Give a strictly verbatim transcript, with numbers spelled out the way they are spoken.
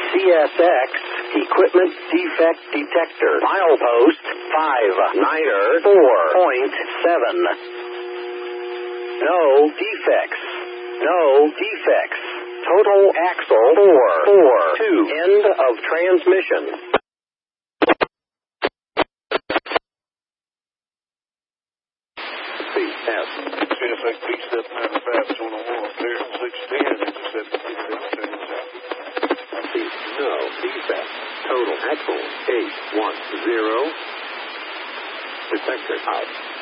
C S X, equipment defect detector. Milepost five niner four point seven. No defects. No defects. Total axle four four two. End of transmission. C S. C S X B seven ninety-five is on the wall there. six ten intercept fifty-seven south. No defect. Total axle eight one zero. Detector out.